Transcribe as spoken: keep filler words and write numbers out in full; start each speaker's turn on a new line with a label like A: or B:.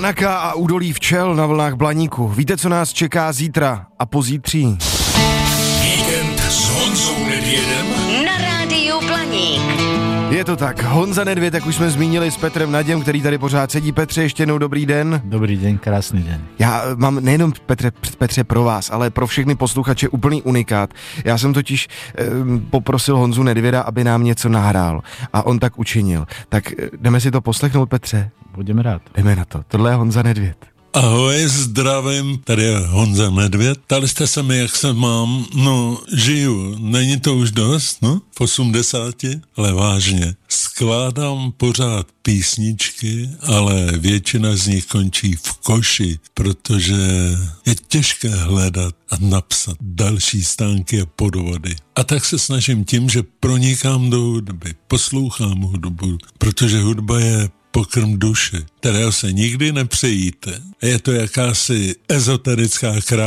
A: Hanaka a údolí včel na vlnách Blaníku. Víte, co nás čeká zítra a pozítří?
B: Víkend s Honzou Nedvědem
C: na rádiu Blaník.
A: Je to tak, Honza Nedvěd, jak už jsme zmínili, s Petrem Naděm, který tady pořád sedí. Petře, ještě jednou dobrý den.
D: Dobrý den, krásný den.
A: Já mám nejenom Petře, Petře pro vás, ale pro všechny posluchače úplný unikát. Já jsem totiž eh, poprosil Honzu Nedvěda, aby nám něco nahrál a on tak učinil. Tak eh, jdeme si to poslechnout, Petře?
D: Budeme rád.
A: Jdeme na to, tohle je Honza Nedvěd.
B: Ahoj, zdravím, tady je Honza Nedvěd. Ptali jste se mi, jak se mám. No, žiju, není to už dost, no, v osmdesáti, ale vážně. Skládám pořád písničky, ale většina z nich končí v koši, protože je těžké hledat a napsat další stánky a podvody. A tak se snažím tím, že pronikám do hudby, poslouchám hudbu, protože hudba je pokrm duše, kterého se nikdy nepřejíte. Je to jakási ezoterická krása.